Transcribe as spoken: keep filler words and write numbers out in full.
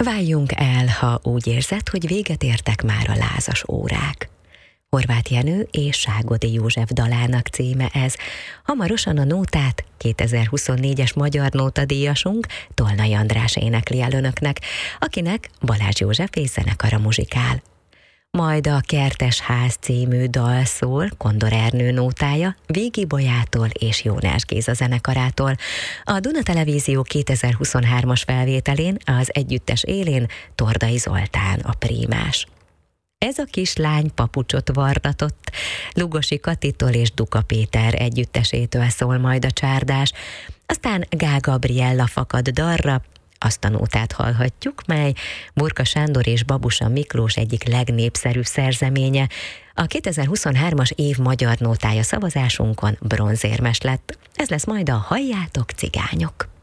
Váljunk el, ha úgy érzed, hogy véget értek már a lázas órák. Horváth Jenő és Ságodi József dalának címe ez. Hamarosan a nótát kétezer-huszonnégyes Magyar Nótadíjasunk, Tolnai András énekli el önöknek, akinek Balázs József és zenekara muzsikál. Majd a Kertes ház című dal szól Kondor Ernő nótája, Vígi Bolyától és Jónás Géza zenekarától. A Duna Televízió kétezer-huszonhármas felvételén az együttes élén Tordai Zoltán a prímás. Ez a kislány papucsot varratott, Lugosi Katitól és Duka Péter együttesétől szól majd a csárdás, aztán Gál Gabriella fakad dalra, azt a nótát hallhatjuk, mely Burka Sándor és Babusa Miklós egyik legnépszerűbb szerzeménye. A kétezer-huszonhármas év magyar nótája szavazásunkon bronzérmes lett. Ez lesz majd a Halljátok, cigányok!